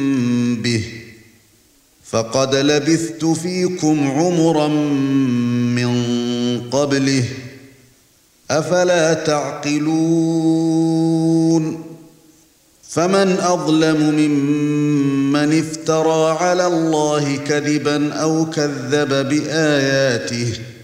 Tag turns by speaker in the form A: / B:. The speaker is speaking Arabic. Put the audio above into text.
A: به فقد لبثت فيكم عمرا من قبله أفلا تعقلون فمن أظلم ممن افترى على الله كذبا أو كذب بآياته